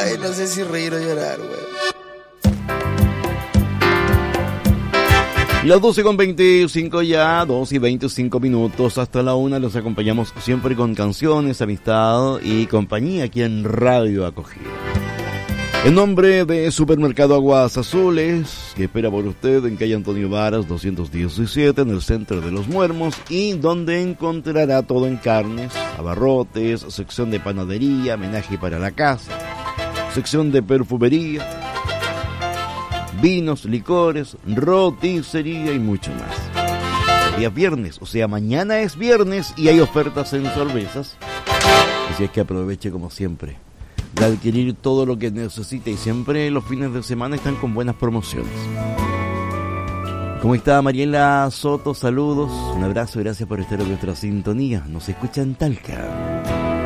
Ay, no sé si reír o llorar, güey. Las 12:25 ya, 2:25 minutos hasta la 1. Los acompañamos siempre con canciones, amistad y compañía aquí en Radio Acogida. En nombre de Supermercado Aguas Azules, que espera por usted en calle Antonio Varas 217, en el centro de Los Muermos, y donde encontrará todo en carnes, abarrotes, sección de panadería, menaje para la casa, sección de perfumería, vinos, licores, roticería y mucho más. El día viernes, o sea, mañana es viernes y hay ofertas en cervezas. Así es que aproveche como siempre de adquirir todo lo que necesita, y siempre los fines de semana están con buenas promociones. ¿Cómo está Mariela Soto? Saludos, un abrazo y gracias por estar en nuestra sintonía. Nos escucha en Talca.